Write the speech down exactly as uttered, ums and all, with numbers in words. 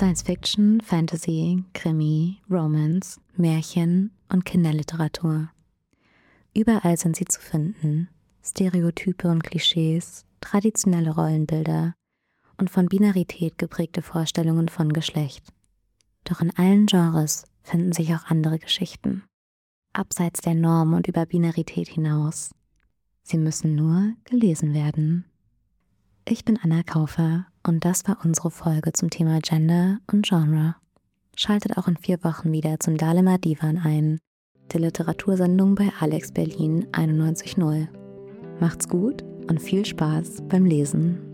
Science Fiction, Fantasy, Krimi, Romance, Märchen und Kinderliteratur. Überall sind sie zu finden. Stereotype und Klischees, traditionelle Rollenbilder und von Binarität geprägte Vorstellungen von Geschlecht. Doch in allen Genres finden sich auch andere Geschichten. Abseits der Norm und über Binarität hinaus. Sie müssen nur gelesen werden. Ich bin Anna Kaufer und das war unsere Folge zum Thema Gender und Genre. Schaltet auch in vier Wochen wieder zum Dalema Divan ein, der Literatursendung bei Alex Berlin einundneunzig Komma null. Macht's gut und viel Spaß beim Lesen.